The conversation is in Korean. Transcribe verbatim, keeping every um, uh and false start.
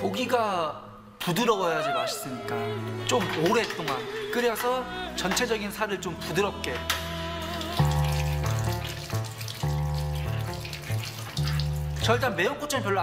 고기가 부드러워야지 맛있으니까 좀 오랫동안 끓여서 전체적인 살을 좀 부드럽게. 저 일단 매운 고추는 별로